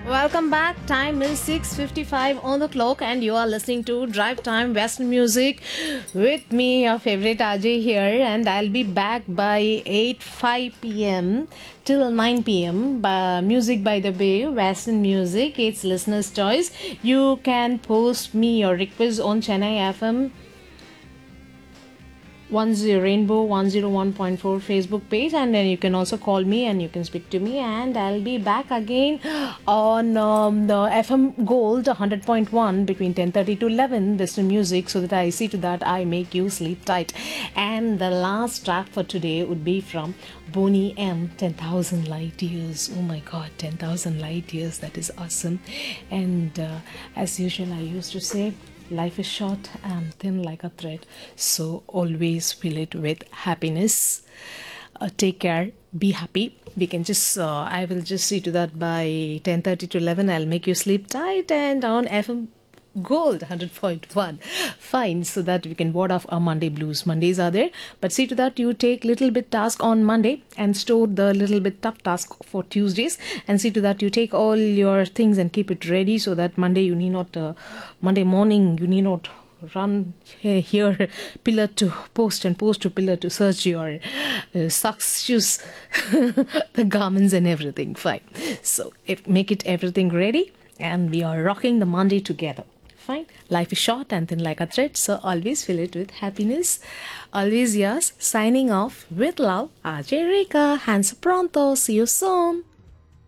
Welcome back. Time is 6:55 on the clock and you are listening to Drive Time Western Music with me, your favorite Ajay here, and I'll be back by 8:05 p.m. till 9 p.m. Music by the Bay, Western Music. It's listener's choice. You can post me your request on Chennai FM 10 Rainbow 101.4 Facebook page, and then you can also call me and you can speak to me, and I'll be back again on the FM Gold 100.1 between 10:30 to 11 Western Music, so that I see to that I make you sleep tight. And the last track for today would be from Boney M, 10,000 Light Years. Oh my god, 10,000 light years, that is awesome. And as usual, I used to say, life is short and thin like a thread, so always fill it with happiness. Take care, be happy. We can just I will just see to that by 10:30 to 11 I'll make you sleep tight, and on FM Gold 100.1 fine, so that we can ward off our Monday blues. Mondays are there, but see to that you take little bit task on Monday and store the little bit tough task for Tuesdays, and see to that you take all your things and keep it ready, so that Monday you need not Monday morning you need not run here pillar to post and post to pillar to search your socks, shoes, the garments and everything. Fine, so make it everything ready, and we are rocking the Monday together. Fine. Life is short and thin like a thread, so always fill it with happiness. Always yours, signing off with love, Ajay Reka. Hands pronto. See you soon.